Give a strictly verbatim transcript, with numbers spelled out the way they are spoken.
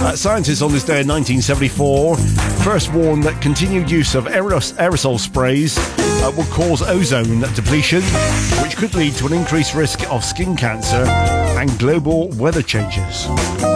Uh, scientists on this day in nineteen seventy-four first warned that continued use of aeros- aerosol sprays uh, will cause ozone depletion, which could lead to an increased risk of skin cancer and global weather changes.